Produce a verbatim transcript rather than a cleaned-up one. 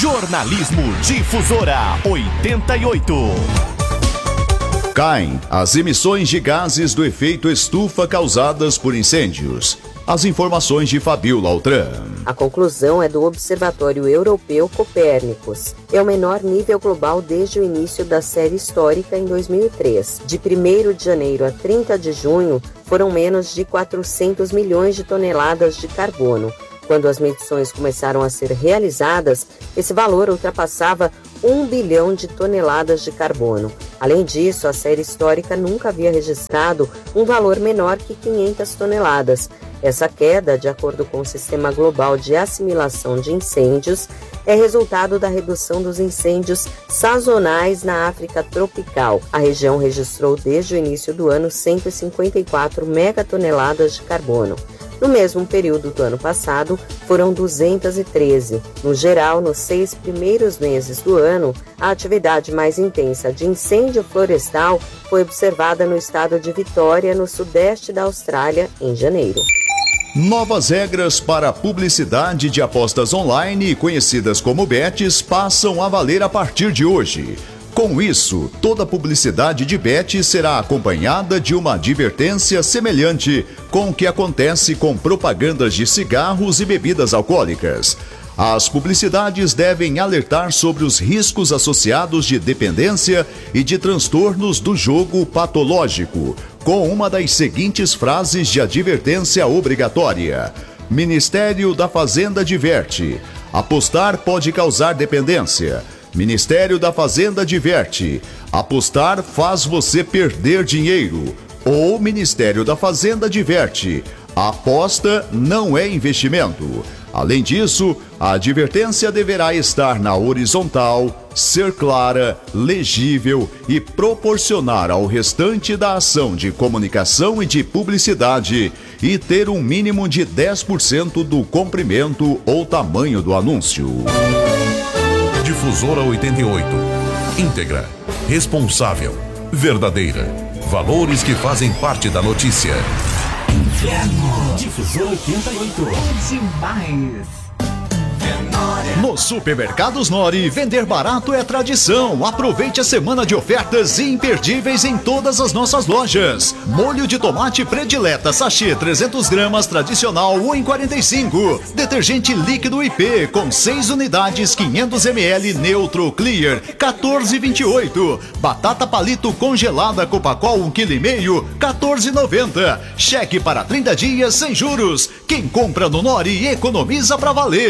Jornalismo Difusora oitenta e oito. Caem as emissões de gases do efeito estufa causadas por incêndios. As informações de Fabiola Altran. A conclusão é do Observatório Europeu Copérnicos. É o menor nível global desde o início da série histórica em dois mil e três. De primeiro de janeiro a trinta de junho, foram menos de quatrocentos milhões de toneladas de carbono. Quando as medições começaram a ser realizadas, esse valor ultrapassava um bilhão de toneladas de carbono. Além disso, a série histórica nunca havia registrado um valor menor que quinhentas toneladas. Essa queda, de acordo com o Sistema Global de Assimilação de Incêndios, é resultado da redução dos incêndios sazonais na África tropical. A região registrou desde o início do ano cento e cinquenta e quatro megatoneladas de carbono. No mesmo período do ano passado, foram duzentas e treze. No geral, nos seis primeiros meses do ano, a atividade mais intensa de incêndio florestal foi observada no estado de Vitória, no sudeste da Austrália, em janeiro. Novas regras para a publicidade de apostas online, conhecidas como bets, passam a valer a partir de hoje. Com isso, toda publicidade de bet será acompanhada de uma advertência semelhante com o que acontece com propagandas de cigarros e bebidas alcoólicas. As publicidades devem alertar sobre os riscos associados de dependência e de transtornos do jogo patológico, com uma das seguintes frases de advertência obrigatória. Ministério da Fazenda adverte: apostar pode causar dependência. Ministério da Fazenda adverte: apostar faz você perder dinheiro. Ou Ministério da Fazenda adverte: a aposta não é investimento. Além disso, a advertência deverá estar na horizontal, ser clara, legível e proporcionar ao restante da ação de comunicação e de publicidade e ter um mínimo de dez por cento do comprimento ou tamanho do anúncio. Difusora oitenta e oito. Íntegra, responsável, verdadeira. Valores que fazem parte da notícia. Inferno. Difusora oitenta e oito. Demais. Nos supermercados Nori, vender barato é tradição. Aproveite a semana de ofertas imperdíveis em todas as nossas lojas. Molho de tomate predileta sachê trezentos gramas tradicional um real e quarenta e cinco centavos. Detergente líquido I P com seis unidades quinhentos mililitros neutro clear quatorze reais e vinte e oito centavos. Batata palito congelada Copacol um vírgula cinco quilos quatorze reais e noventa centavos. Cheque para trinta dias sem juros. Quem compra no Nori economiza pra valer.